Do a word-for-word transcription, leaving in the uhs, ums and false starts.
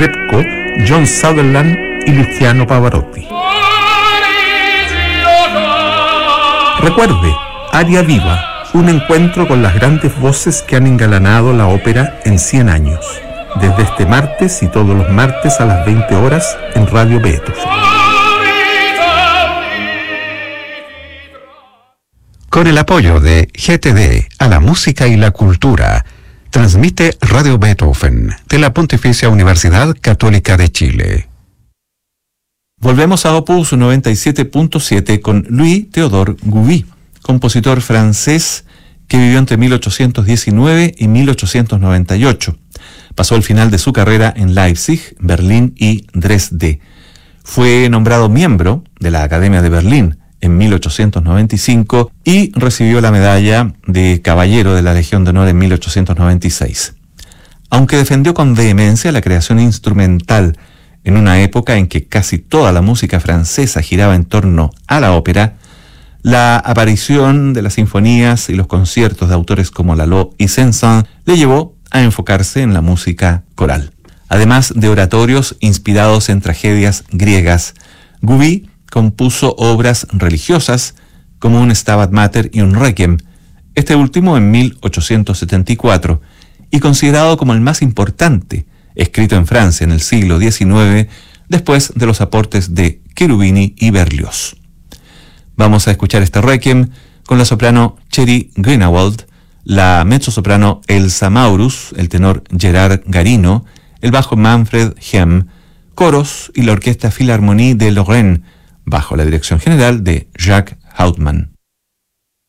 Repko, John Sutherland y Luciano Pavarotti. Recuerde, Aria Viva, un encuentro con las grandes voces que han engalanado la ópera en cien años. Desde este martes y todos los martes a las veinte horas en Radio Beethoven. Con el apoyo de G T D a la música y la cultura, transmite Radio Beethoven de la Pontificia Universidad Católica de Chile. Volvemos a Opus noventa y siete punto siete con Louis Théodore Gouby, compositor francés que vivió entre mil ochocientos diecinueve y mil ochocientos noventa y ocho. Pasó el final de su carrera en Leipzig, Berlín y Dresde. Fue nombrado miembro de la Academia de Berlín en mil ochocientos noventa y cinco y recibió la medalla de Caballero de la Legión de Honor en mil ochocientos noventa y seis. Aunque defendió con vehemencia la creación instrumental en una época en que casi toda la música francesa giraba en torno a la ópera, la aparición de las sinfonías y los conciertos de autores como Lalo y Saint-Saëns le llevó a enfocarse en la música coral. Además de oratorios inspirados en tragedias griegas, Gouby compuso obras religiosas como un Stabat Mater y un Requiem, este último en mil ochocientos setenta y cuatro, y considerado como el más importante escrito en Francia en el siglo diecinueve, después de los aportes de Cherubini y Berlioz. Vamos a escuchar este Requiem con la soprano Cherry Greenawald, la mezzosoprano Elsa Maurus, el tenor Gerard Garino, el bajo Manfred Hem, coros y la Orquesta Philharmonie de Lorraine, bajo la dirección general de Jacques Hautmann.